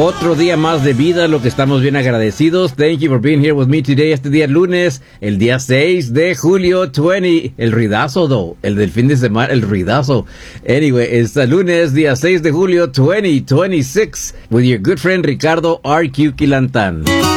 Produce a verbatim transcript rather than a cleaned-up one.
Otro día más de vida, lo que estamos bien agradecidos. Thank you for being here with me today. Este día lunes, el día seis de julio veinte. El ruidazo, though. El del fin de semana, el ruidazo. Anyway, este lunes, día seis de julio veinte veintiséis, with your good friend Ricardo R Q Quilantán.